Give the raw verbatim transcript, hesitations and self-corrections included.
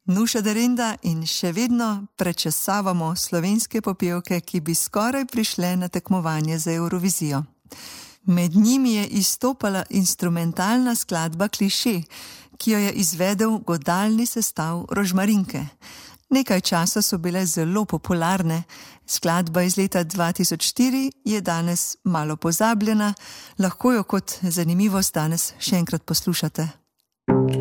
Nuša Derinda in še vedno prečesavamo slovenske popevke, ki bi skoraj prišle na tekmovanje za Eurovizijo. Med njimi je izstopala instrumentalna skladba Kliše, ki jo je izvedel godalni sestav Rožmarinke. Nekaj časa so bile zelo popularne, skladba iz leta dva tisoč štiri je danes malo pozabljena, lahko jo kot zanimivost danes še enkrat poslušate.